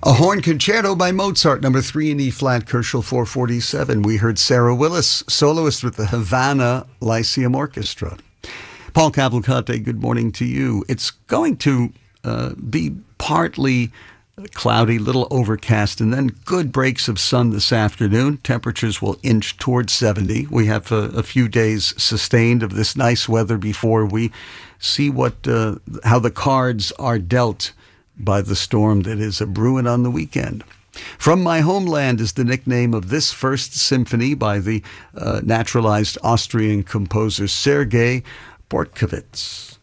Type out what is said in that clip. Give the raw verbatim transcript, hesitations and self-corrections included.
A horn concerto by Mozart, number three in E-flat, Kerschel four forty-seven. We heard Sarah Willis, soloist with the Havana Lyceum Orchestra. Paul Cavalcante, good morning to you. It's going to uh, be partly cloudy, little overcast, and then good breaks of sun this afternoon. Temperatures will inch towards seventy. We have a, a few days sustained of this nice weather before we see what uh, how the cards are dealt by the storm that is a brewing on the weekend. From My Homeland is the nickname of this first symphony by the uh, naturalized Austrian composer Sergei Bortkovich.